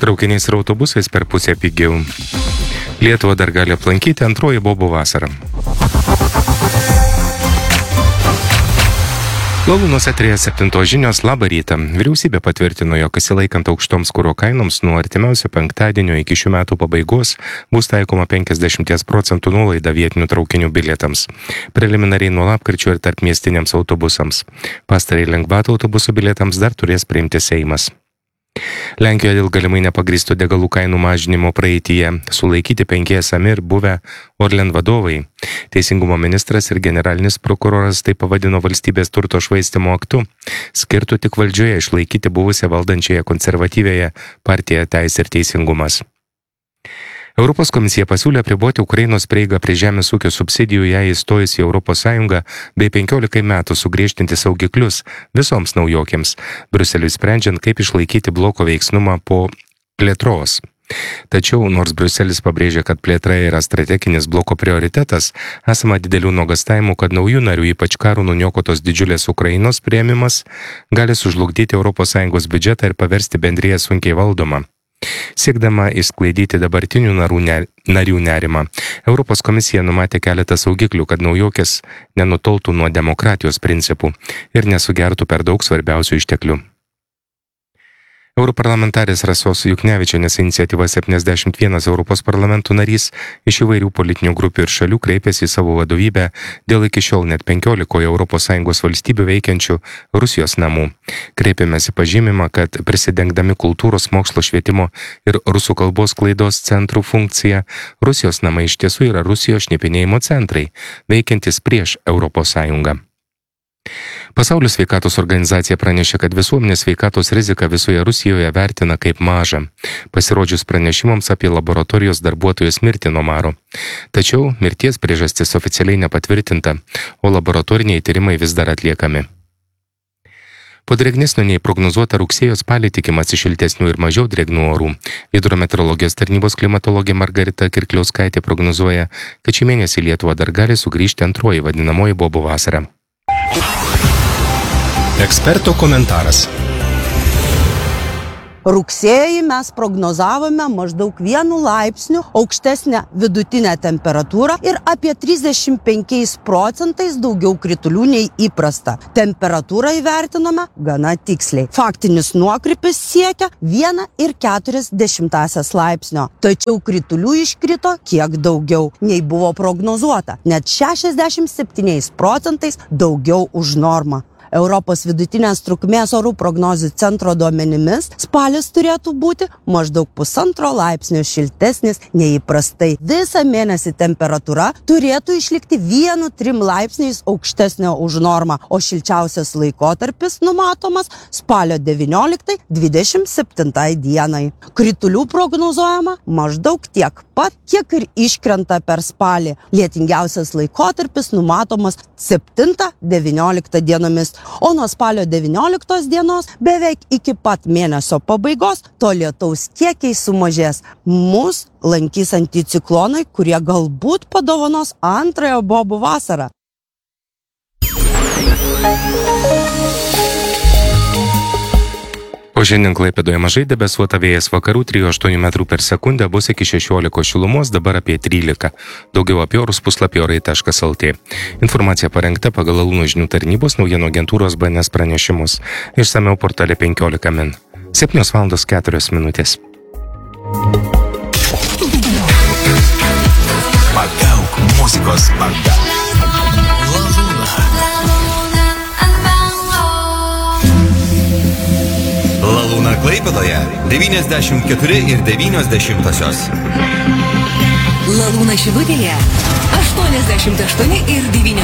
Traukiniais ir autobusais per pusę pigiau. Lietuvą dar gali aplankyti antroji bobų vasara. Lalūnuose 3:07 žinios, labą rytą. Vyriausybė patvirtino, jog įsilaikant aukštoms kuro kainoms nuo artimiausio penktadienio iki šių metų pabaigos bus taikoma 50% nuolaida vietinių traukinių bilietams. Preliminariai nuo lapkričio ir tarpmiestiniams autobusams. Pastarąjį lengvatų autobusų bilietams dar turės priimti Seimas. Lenkijoje dėl galimai nepagrįstų degalų kainų mažinimo praeityje sulaikyti 5 esami ir buvę Orlen vadovai. Teisingumo ministras ir generalinis prokuroras tai pavadino valstybės turto švaistimo aktu, skirtų tik valdžioje išlaikyti buvusią valdančiąją konservatyvėje partiją Teisė ir teisingumas. Europos komisija pasiūlė apriboti Ukrainos prieigą prie žemės ūkio subsidijų jai įstojus į Europos Sąjungą bei 15 metų sugriežtinti saugiklius visoms naujokėms, Briuseliui sprendžiant, kaip išlaikyti bloko veiksnumą po plėtros. Tačiau, nors Briuselis pabrėžia, kad plėtra yra strateginis bloko prioritetas, esama didelių nuogąstavimų, kad naujų narių, ypač karų nuniokotos didžiulės Ukrainos priėmimas, gali sužlugdyti Europos Sąjungos biudžetą ir paversti bendriją sunkiai valdomą. Siekdama išsklaidyti dabartinių narių nerimą, Europos komisija numatė keletą saugiklių, kad naujokės nenutoltų nuo demokratijos principų ir nesugertų per daug svarbiausių išteklių. Europarlamentarės Rasos Juknevičienės iniciatyva 71 Europos parlamento narys iš įvairių politinių grupių ir šalių kreipėsi į savo vadovybę dėl iki šiol net 15 ES valstybių veikiančių Rusijos namų. Kreipėmės į pažymimą, kad prisidengdami kultūros, mokslo, švietimo ir rusų kalbos klaidos centrų funkciją, Rusijos namai iš tiesų yra Rusijos šnipinėjimo centrai, veikiantis prieš Europos Sąjungą. Pasaulio sveikatos organizacija pranešė, kad visuomenės sveikatos riziką visoje Rusijoje vertina kaip mažą, pasirodžius pranešimams apie laboratorijos darbuotojus mirtį nuo maro. Tačiau mirties priežastis oficialiai nepatvirtinta, o laboratoriniai tyrimai vis dar atliekami. Po drėgnesnio nei prognozuota rugsėjo spalį tikimasi šiltesnių ir mažiau drėgnų orų. Hidrometeorologijos tarnybos klimatologė Margarita Kirkliauskaitė prognozuoja, kad šį mėnesį Lietuvą dar gali sugrįžti antroji vadinamoji bobų vasara. Eksperto komentaras. Rugsėjį mes prognozavome maždaug 1 laipsniu aukštesnę vidutinę temperatūrą ir apie 35% daugiau kritulių nei įprasta. Temperatūrą įvertinome gana tiksliai. Faktinis nuokrypis siekia 1,4 laipsnio. Tačiau kritulių iškrito kiek daugiau nei buvo prognozuota. Net 67% daugiau už normą. Europos vidutinės trukmės orų prognozių centro duomenimis spalis turėtų būti maždaug 1,5 laipsnio šiltesnis nei įprastai. Visą mėnesį temperatūra turėtų išlikti 1-3 laipsniais aukštesnio už normą, o šilčiausias laikotarpis numatomas spalio 19-27 dienai. Kritulių prognozuojama maždaug tiek pat, kiek ir iškrenta per spalį. Lietingiausias laikotarpis numatomas 7-19 dienomis. O nuo spalio 19 dienos beveik iki pat mėnesio pabaigos to lietaus kiekiai sumažės. Mus lankys anticiklonai, kurie galbūt padovanos antrąją bobų vasarą. O šiandien Klaipėdoje mažai debesuota, vėjas vakarų 3,8 metrų per sekundę, bus iki 16 šilumos, dabar apie 13. Daugiau apie orus puslapį orai.lt. Informacija parengta pagal Lalūnų žinių tarnybos naujienų agentūros BNS pranešimus. Išsamiau portale 15 min. 7:04. Pagauk muzikos banga. Lalūna Klaipėdoje 94,9. Lalūna Šilutėje 88,9.